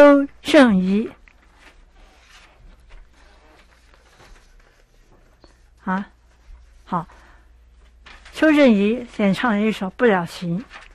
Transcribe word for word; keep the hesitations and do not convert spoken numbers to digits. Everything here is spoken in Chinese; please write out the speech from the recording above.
邱正仪啊，好，邱正仪演唱了一首《不了情》。